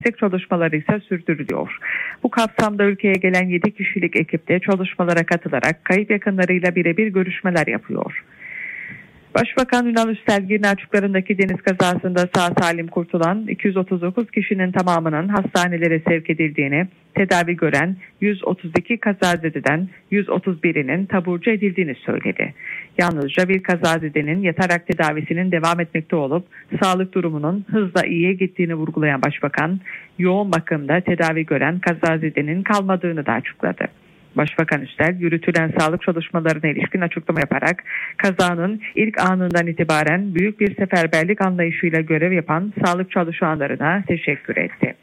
çalışmaları ise sürdürülüyor. Bu kapsamda ülkeye gelen 7 kişilik ekipte çalışmalara katılarak kayıp yakınlarıyla birebir görüşmeler yapıyor. Başbakan Ünal Üstel Girne açıklarındaki deniz kazasında sağ salim kurtulan 239 kişinin tamamının hastanelere sevk edildiğini, tedavi gören 132 kazazededen 131'inin taburcu edildiğini söyledi. Yalnızca bir kazazedenin yatarak tedavisinin devam etmekte olup sağlık durumunun hızla iyiye gittiğini vurgulayan Başbakan, yoğun bakımda tedavi gören kazazedenin kalmadığını da açıkladı. Başbakan Üstel yürütülen sağlık çalışmalarına ilişkin açıklama yaparak kazanın ilk anından itibaren büyük bir seferberlik anlayışıyla görev yapan sağlık çalışanlarına teşekkür etti.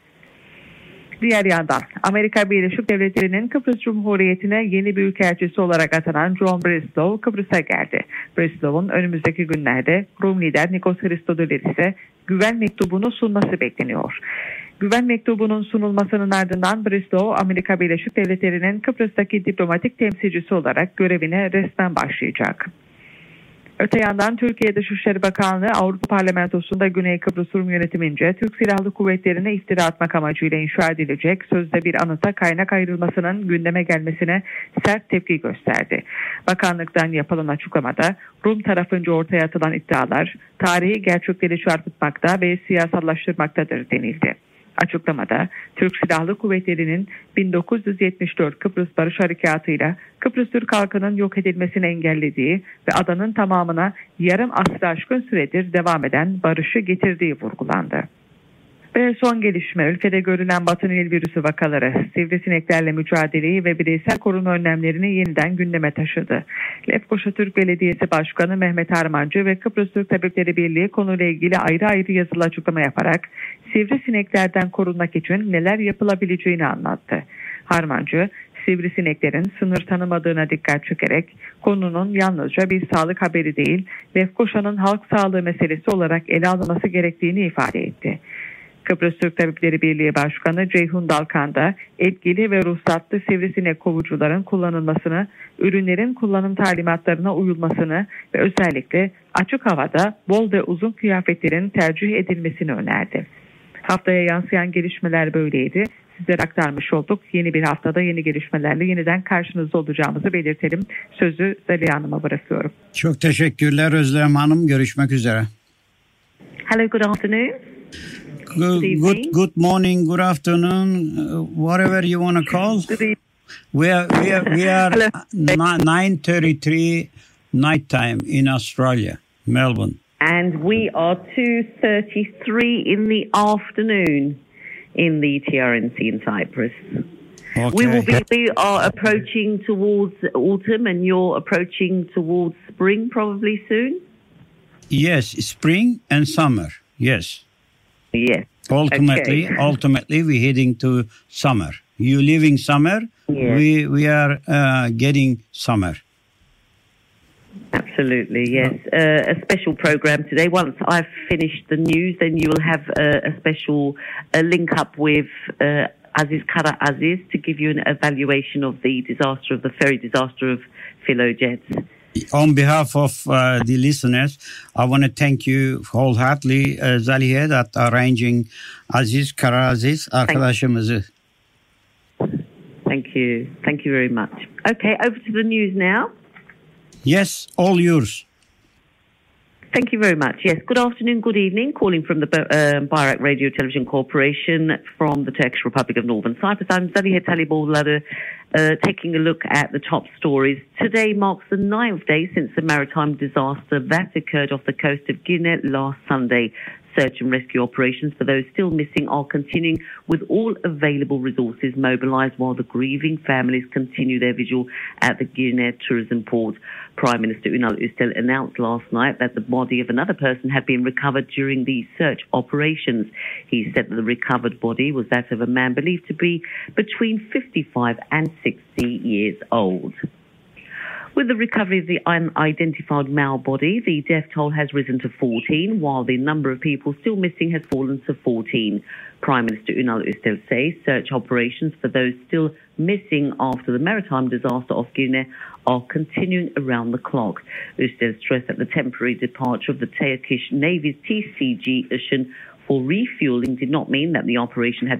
Diğer yandan Amerika Birleşik Devletleri'nin Kıbrıs Cumhuriyeti'ne yeni büyükelçisi olarak atanan John Brislow Kıbrıs'a geldi. Brislow'un önümüzdeki günlerde Rum lider Nikos Christodoulidis'e güven mektubunu sunması bekleniyor. Güven mektubunun sunulmasının ardından Brislow, Amerika Birleşik Devletleri'nin Kıbrıs'taki diplomatik temsilcisi olarak görevine resmen başlayacak. Öte yandan Türkiye Dışişleri Bakanlığı Avrupa Parlamentosu'nda Güney Kıbrıs Rum yönetimince Türk Silahlı Kuvvetleri'ne iftira atmak amacıyla inşa edilecek sözde bir anıta kaynak ayrılmasının gündeme gelmesine sert tepki gösterdi. Bakanlıktan yapılan açıklamada Rum tarafınca ortaya atılan iddialar tarihi gerçekleri çarpıtmakta ve siyasallaştırmaktadır denildi. Açıklamada Türk Silahlı Kuvvetleri'nin 1974 Kıbrıs Barış Harekatı'yla Kıbrıs Türk halkının yok edilmesini engellediği ve adanın tamamına yarım asrı aşkın süredir devam eden barışı getirdiği vurgulandı. Ve son gelişme ülkede görülen Batı Nil virüsü vakaları sivrisineklerle mücadeleyi ve bireysel koruma önlemlerini yeniden gündeme taşıdı. Lefkoşa Türk Belediyesi Başkanı Mehmet Harmancı ve Kıbrıs Türk Tabipleri Birliği konuyla ilgili ayrı ayrı yazılı açıklama yaparak sivrisineklerden korunmak için neler yapılabileceğini anlattı. Harmancı, sivrisineklerin sınır tanımadığına dikkat çekerek konunun yalnızca bir sağlık haberi değil, Lefkoşa'nın halk sağlığı meselesi olarak ele alınması gerektiğini ifade etti. Kıbrıs Türk Tabipleri Birliği Başkanı Ceyhun Dalkan da etkili ve ruhsatlı sivrisinek kovucuların kullanılmasını, ürünlerin kullanım talimatlarına uyulmasını ve özellikle açık havada bol ve uzun kıyafetlerin tercih edilmesini önerdi. Haftaya yansıyan gelişmeler böyleydi. Sizlere aktarmış olduk. Yeni bir haftada yeni gelişmelerle yeniden karşınızda olacağımızı belirtelim. Sözü Zaliha Hanım'a bırakıyorum. Çok teşekkürler Özlem Hanım. Görüşmek üzere. Hello, good afternoon. Good morning, good afternoon, whatever you want to call. We are 9:33 night time in Australia, Melbourne. And we are 2:33 in the afternoon in the TRNC in Cyprus. Okay. We are approaching towards autumn and you're approaching towards spring probably soon? Yes, spring and summer, yes. Yes. Ultimately, we're heading to summer. You living summer, yes. We are getting summer. Absolutely, yes. A special program today. Once I've finished the news, then you will have a special link up with Aziz Kara Aziz to give you an evaluation of the ferry disaster of Filojets. On behalf of the listeners, I want to thank you wholeheartedly, Zaliha, that arranging Aziz Karaziz arkadaşımızı. Thank you. Thank you very much. Okay, over to the news now. Yes, all yours. Thank you very much. Yes, good afternoon, good evening. Calling from the Bayrak Radio Television Corporation from the Turkish Republic of Northern Cyprus. I'm Zaliha Taliboğulları, taking a look at the top stories. Today marks the 9th day since the maritime disaster that occurred off the coast of Guinea last Sunday. Search and rescue operations for those still missing are continuing with all available resources mobilised while the grieving families continue their vigil at the Guinea tourism port. Prime Minister Ünal Üstel announced last night that the body of another person had been recovered during the search operations. He said that the recovered body was that of a man believed to be between 55 and 60 years old. With the recovery of the unidentified male body, the death toll has risen to 14, while the number of people still missing has fallen to 14. Prime Minister Ünal Üstel says search operations for those still missing after the maritime disaster off Guinea are continuing around the clock. Üstel stressed that the temporary departure of the Turkish Navy's TCG Işın for refueling did not mean that the operation had